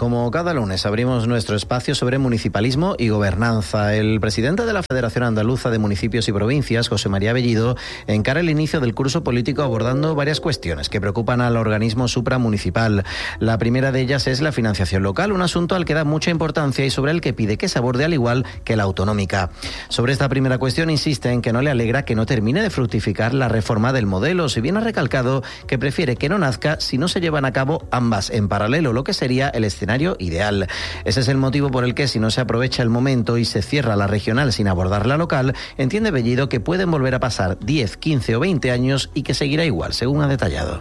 Como cada lunes abrimos nuestro espacio sobre municipalismo y gobernanza. El presidente de la Federación Andaluza de Municipios y Provincias, José María Bellido, encara el inicio del curso político abordando varias cuestiones que preocupan al organismo supramunicipal. La primera de ellas es la financiación local, un asunto al que da mucha importancia y sobre el que pide que se aborde al igual que la autonómica. Sobre esta primera cuestión insiste en que no le alegra que no termine de fructificar la reforma del modelo, si bien ha recalcado que prefiere que no nazca si no se llevan a cabo ambas en paralelo, lo que sería el escenario ideal. Ese es el motivo por el que, si no se aprovecha el momento y se cierra la regional sin abordar la local, entiende Bellido que pueden volver a pasar 10, 15 o 20 años y que seguirá igual, según ha detallado.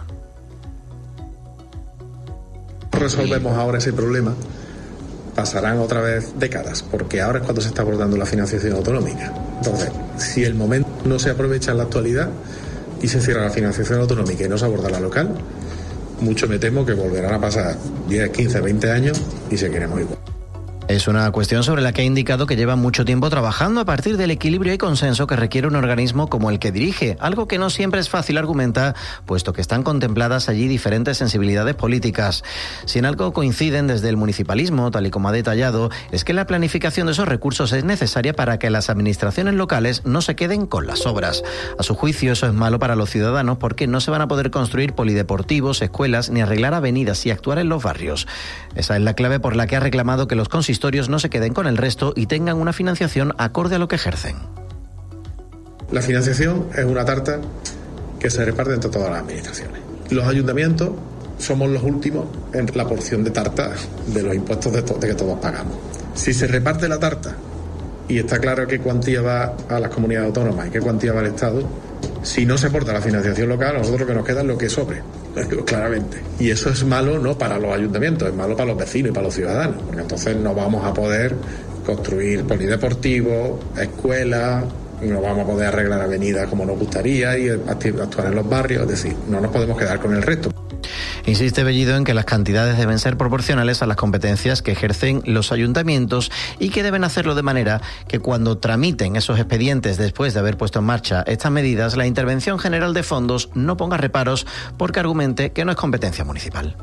Resolvemos ahora ese problema, pasarán otra vez décadas, porque ahora es cuando se está abordando la financiación autonómica. Entonces, si el momento no se aprovecha en la actualidad y se cierra la financiación autonómica y no se aborda la local, mucho me temo que volverán a pasar 10, 15, 20 años y seguiremos igual. Es una cuestión sobre la que ha indicado que lleva mucho tiempo trabajando a partir del equilibrio y consenso que requiere un organismo como el que dirige, algo que no siempre es fácil, argumenta, puesto que están contempladas allí diferentes sensibilidades políticas. Si en algo coinciden desde el municipalismo, tal y como ha detallado, es que la planificación de esos recursos es necesaria para que las administraciones locales no se queden con las obras. A su juicio, eso es malo para los ciudadanos porque no se van a poder construir polideportivos, escuelas, ni arreglar avenidas y actuar en los barrios. Esa es la clave por la que ha reclamado que los consistorios no se queden con el resto y tengan una financiación acorde a lo que ejercen. La financiación es una tarta que se reparte entre todas las administraciones. Los ayuntamientos somos los últimos en la porción de tarta de los impuestos de que todos pagamos. Si se reparte la tarta y está claro qué cuantía va a las comunidades autónomas y qué cuantía va al Estado, si no se aporta la financiación local, a nosotros lo que nos queda es lo que sobre, claramente. Y eso es malo no para los ayuntamientos, es malo para los vecinos y para los ciudadanos, porque entonces no vamos a poder construir polideportivos, escuelas, no vamos a poder arreglar avenidas como nos gustaría y actuar en los barrios, es decir, no nos podemos quedar con el resto. Insiste Bellido en que las cantidades deben ser proporcionales a las competencias que ejercen los ayuntamientos y que deben hacerlo de manera que cuando tramiten esos expedientes después de haber puesto en marcha estas medidas, la Intervención General de Fondos no ponga reparos porque argumente que no es competencia municipal.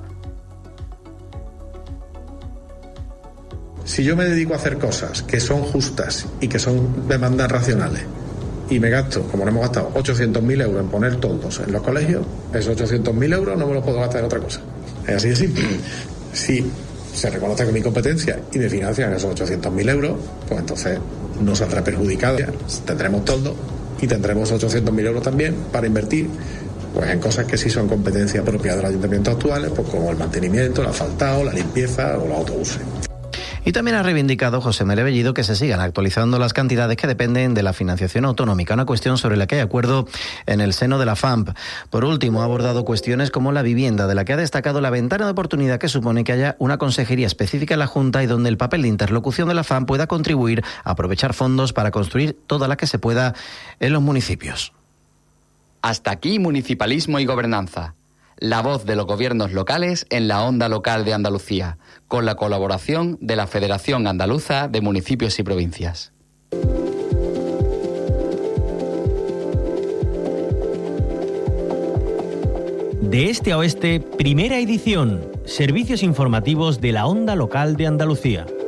Si yo me dedico a hacer cosas que son justas y que son demandas racionales y me gasto, como no hemos gastado, 800.000 euros en poner toldos en los colegios, esos 800.000 euros no me los puedo gastar en otra cosa. Es así de simple. Si se reconoce que mi competencia y me financian esos 800.000 euros, pues entonces no saldrá perjudicado. Tendremos toldos y tendremos 800.000 euros también para invertir pues en cosas que sí son competencia propia de los ayuntamientos actuales, pues como el mantenimiento, el asfaltado, la limpieza o los autobuses. Y también ha reivindicado José María Bellido que se sigan actualizando las cantidades que dependen de la financiación autonómica, una cuestión sobre la que hay acuerdo en el seno de la FAMP. Por último, ha abordado cuestiones como la vivienda, de la que ha destacado la ventana de oportunidad que supone que haya una consejería específica en la Junta y donde el papel de interlocución de la FAMP pueda contribuir a aprovechar fondos para construir toda la que se pueda en los municipios. Hasta aquí Municipalismo y Gobernanza. La voz de los gobiernos locales en la onda local de Andalucía, con la colaboración de la Federación Andaluza de Municipios y Provincias. De este a oeste, primera edición. Servicios informativos de la onda local de Andalucía.